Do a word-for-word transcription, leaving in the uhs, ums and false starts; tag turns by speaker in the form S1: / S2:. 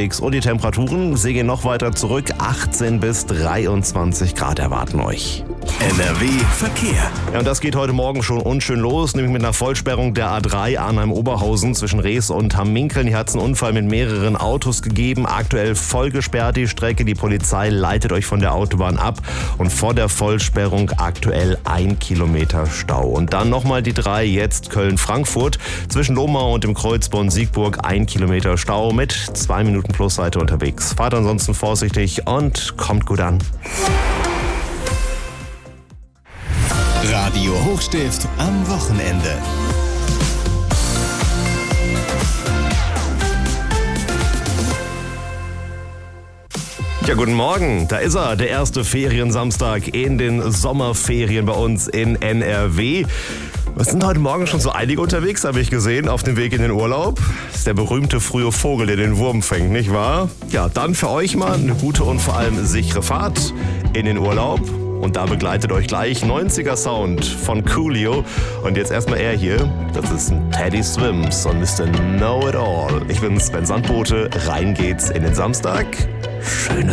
S1: unterwegs. Und die Temperaturen, sie gehen noch weiter zurück. achtzehn bis dreiundzwanzig Grad erwarten euch.
S2: N R W Verkehr.
S1: Ja, und das geht heute Morgen schon unschön los, nämlich mit einer Vollsperrung der A drei Arnheim-Oberhausen zwischen Rees und Hamminkeln. Hier hat es einen Unfall mit mehreren Autos gegeben. Aktuell voll gesperrt die Strecke. Die Polizei leitet euch von der Autobahn ab. Und vor der Vollsperrung aktuell ein Kilometer Stau. Und dann nochmal die drei, jetzt Köln-Frankfurt. Zwischen Lohmau und dem Kreuz Bonn-Siegburg ein Kilometer Stau mit zwei Minuten Plusseite unterwegs. Fahrt ansonsten vorsichtig und kommt gut an.
S2: Radio Hochstift am Wochenende.
S1: Ja, guten Morgen. Da ist er, der erste Feriensamstag in den Sommerferien bei uns in N R W. Was sind heute Morgen schon so einige unterwegs, habe ich gesehen, auf dem Weg in den Urlaub. Das ist der berühmte frühe Vogel, der den Wurm fängt, nicht wahr? Ja, dann für euch mal eine gute und vor allem sichere Fahrt in den Urlaub. Und da begleitet euch gleich neunziger Sound von Coolio. Und jetzt erstmal er hier. Das ist ein Teddy Swims und Mister Know It All. Ich bin Sven Sandbote. Rein geht's in den Samstag. Schöne